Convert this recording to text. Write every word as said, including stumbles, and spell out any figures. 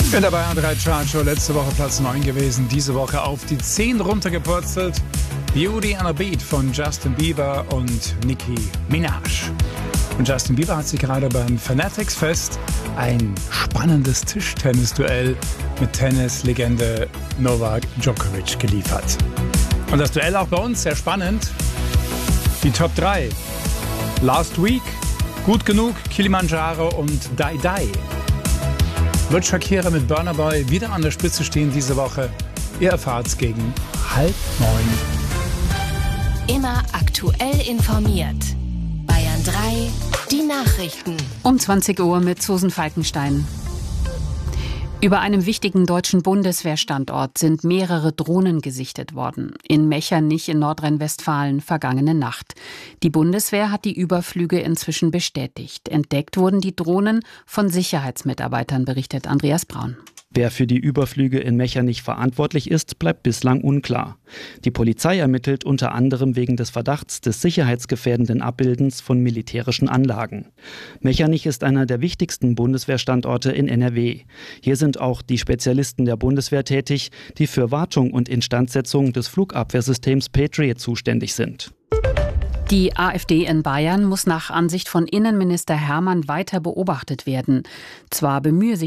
In der Bayern drei Chartshow letzte Woche Platz neun gewesen, diese Woche auf die zehn runtergepurzelt. Beauty and a Beat von Justin Bieber und Nicki Minaj. Und Justin Bieber hat sich gerade beim Fanatics Fest ein spannendes Tischtennis-Duell mit Tennislegende Novak Djokovic geliefert. Und das Duell auch bei uns sehr spannend. Die Top drei. Last Week, Gut genug, Kilimanjaro und Dai Dai. Wird Shakira mit Burna Boy wieder an der Spitze stehen diese Woche? Ihr erfahrt's gegen halb neun. Immer aktuell informiert. Bayern drei, die Nachrichten. Um zwanzig Uhr mit Susan Falkenstein. Über einem wichtigen deutschen Bundeswehrstandort sind mehrere Drohnen gesichtet worden. In Mechernich in Nordrhein-Westfalen vergangene Nacht. Die Bundeswehr hat die Überflüge inzwischen bestätigt. Entdeckt wurden die Drohnen von Sicherheitsmitarbeitern, berichtet Andreas Braun. Wer für die Überflüge in Mechernich verantwortlich ist, bleibt bislang unklar. Die Polizei ermittelt unter anderem wegen des Verdachts des sicherheitsgefährdenden Abbildens von militärischen Anlagen. Mechernich ist einer der wichtigsten Bundeswehrstandorte in N R W. Hier sind auch die Spezialisten der Bundeswehr tätig, die für Wartung und Instandsetzung des Flugabwehrsystems Patriot zuständig sind. Die AfD in Bayern muss nach Ansicht von Innenminister Hermann weiter beobachtet werden. Zwar bemühe sich